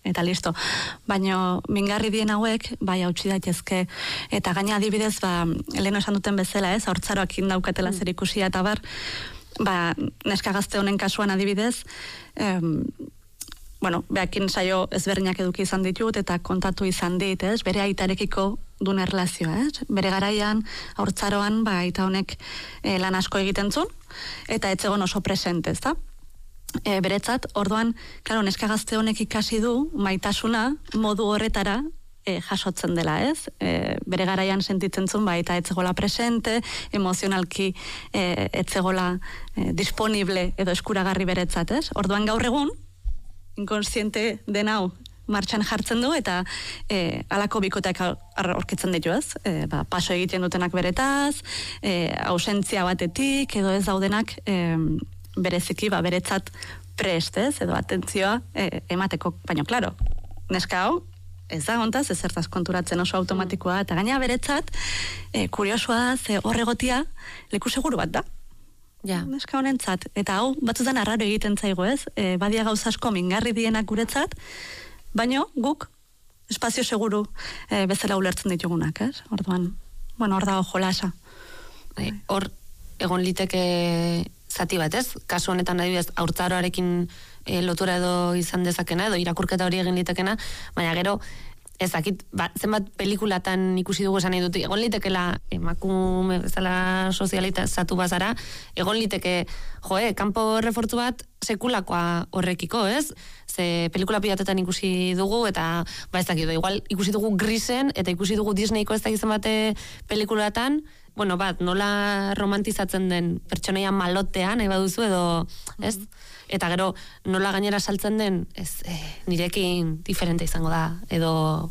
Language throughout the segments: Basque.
eta listo. Baina mingarri dien hauek, bai hautsi daitezke, eta gaina adibidez, leheno esan duten bezala, haurtzaroak indaukatela zer ikusia, eta neska gazte honen kasuan adibidez, behakin saio ezberdinak eduki izan ditut, eta kontatu izan dit, bere aitarekiko duen erlazioa, bere garaian, haurtzaroan, aita honek lan asko egiten zuen, eta etzegon oso presente, ez da? Beretzat, orduan, klaro, neska gazte honek ikasi du maitasuna modu horretara jasotzen dela, ez? Bere garaian sentitzen zuen, eta etzegola presente, emozionalki etzegola disponible edo eskuragarri beretzat, ez? Orduan gaur egun, inkonsiente den hau martxan jartzen du, eta alako bikoteak aurkitzen ditu, ez? Paso egiten dutenak beretaz, ausentzia batetik, edo ez daudenak bereziki, beretzat prest, ez? Edo atentzioa emateko, baina, klaro, neska hau, ez da hontaz, ez zertaz konturatzen oso automatikoa, eta gaina beretzat, kuriosoa da, ze horregotia leku seguru bat da. Ja. Neska honentzat, eta hau, batzutan arraro egiten zaigu, ez? Badia gauza asko mingarri dienak guretzat, baina guk espazio seguru bezala ulertzen ditugunak, ez? Orduan, hor dago jolasa. Hor, egon liteke zati bat, ez? Kasu honetan adibidez, haurtzaroarekin lotura edo izan dezakena, edo irakurketa hori egin litekena, baina gero, ezakit, zenbat pelikulatan ikusi dugu esan nahi dut, egon litekela emakume bezala sozializatu bazara, egon liteke, kanpo refortzu bat sekulakoa horrekiko, ez? Ze pelikula piratetan ikusi dugu, eta ezakit, igual ikusi dugu Grisen, eta ikusi dugu Disneyko ez da izan bate pelikulatan, nola romantizatzen den pertsonaia malotean, nahi baduzu, edo, ez? Eta gero, nola gainera saltzen den, nirekin diferente izango da, edo,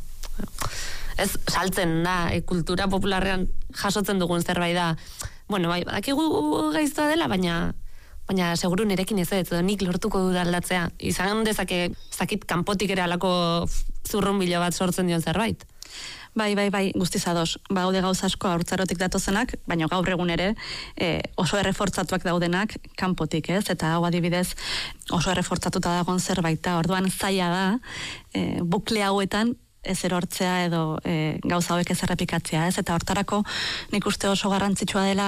ez, saltzen da, kultura popularrean jasotzen dugun zerbait da. Badakigu gaiztoa dela, baina seguru nirekin ez edo nik lortuko du aldatzea. Izan dezake, zakit kanpotik ere alako zurrunbilo bat sortzen dion zerbait. Bai, guztiz ados. Baude gauza asko haurtzarotik datozenak, baina gaur egun ere oso errefortzatuak daudenak kanpotik, ez? Eta hau adibidez oso errefortzatuta dagoen zerbait, orduan zaila da bukle hauetan ez erortzea edo gauza hauek ez errepikatzea, ez? Eta hortarako nik uste oso garrantzitsua dela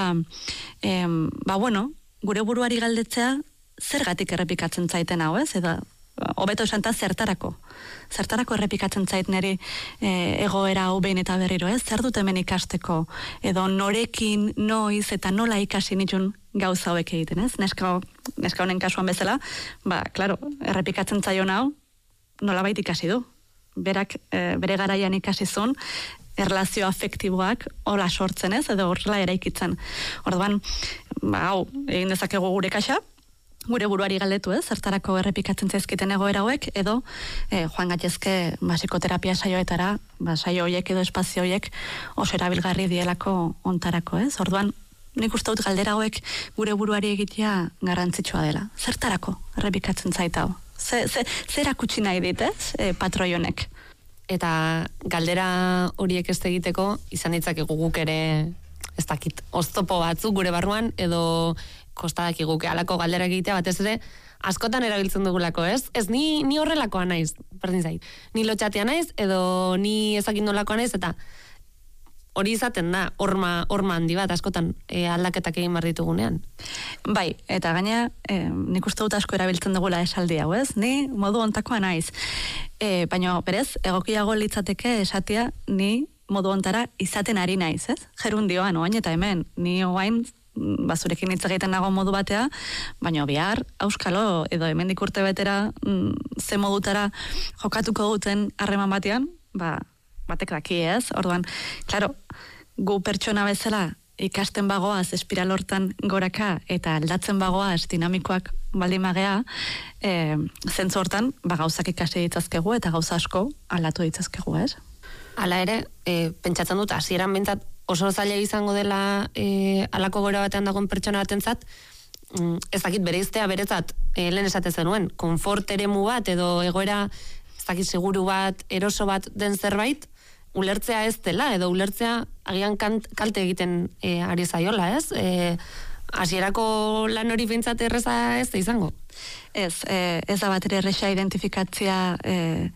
gure buruari galdetzea zergatik errepikatzen zaiten hau, ez? Edo hobeto esanta zertarako errepikatzen zait niri egoera hau behin eta berriro, ez? Zer dut hemen ikasteko, edo norekin, noiz eta nola ikasi nitun gauza hauek egiten, ez? Neska honen kasuan bezala, klaro, errepikatzen zaion hau nolabait ikasi du. Berak bere garaian ikasi zuen, erlazio afektiboak hola sortzen, ez? Edo horrela eraikitzen. Orduan, hau, egin dezakegu gure kaxa, gure buruari galdetu, ez? Zertarako errepikatzen zaizkiten egoera hauek, edo joan gaitezke psikoterapia saioetara, saio horiek edo espazio horiek oso erabilgarri dielako ontarako, ez? Orduan, nik uste dut galdera hauek gure buruari egitea garrantzitsua dela. Zertarako errepikatzen zaita hau? Zer akutsi nahi dit, ez? Patroi honek. Eta galdera horiek ez egiteko, izan ditzakegu guk ere, ez dakit, oztopo batzuk gure barruan, edo kostadak iguke alako galdera egitea, batez ere, askotan erabiltzen dugulako, ez? Ez, ni horrelakoa naiz, berdin zait. Ni lotxatia naiz, edo ni ezakit nolakoa naiz, eta hori izaten da, horma handi bat, askotan aldaketak egin behar ditugunean. Bai, eta gaina, nik uste dut asko erabiltzen dugula esaldi hau, ez? Ni modu ontakoa naiz. Baina, berez, egokiago litzateke esatea, ni modu ontara izaten ari naiz, ez? Gerundioan, oain eta hemen, ni oain bazurekin hitz egiten nago modu batea, baina bihar, auskalo, edo hemendik urte betera ze modutara jokatuko duten harreman batean, batek daki, ez? Orduan, klaro, gu pertsona bezala ikasten bagoaz espiral hortan goraka eta aldatzen bagoaz dinamikoak baldin magea, zentzu hortan, gauzak ikasi ditzazkegu eta gauza asko aldatu ditzazkegu, ez? Hala ere, pentsatzen dut, hasieran bentsat oso zaila izango dela alako gora batean dagoen pertsona batentzat, ez dakit bereiztea beretzat, lehen esate zenuen, konfort eremu bat edo egoera, ez dakit seguru bat, eroso bat den zerbait, ulertzea ez dela, edo ulertzea agian kalte egiten ari zaiola, ez? Hasierako lan hori bentsat erreza ez da izango? Ez da bat ere erresa identifikatzea